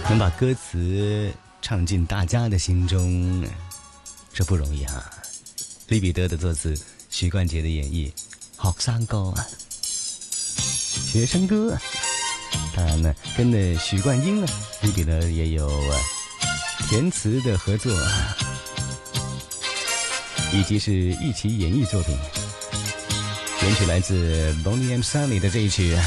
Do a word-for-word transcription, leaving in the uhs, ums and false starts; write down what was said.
能把歌词唱进大家的心中，这不容易啊。李彼得的作词，许冠杰的演绎，学生歌啊，学生歌。当然呢，跟呢许冠英呢，李彼得也有填词的合作，以及是一起演绎作品。原曲来自 Bonnie and Sunny 的这一曲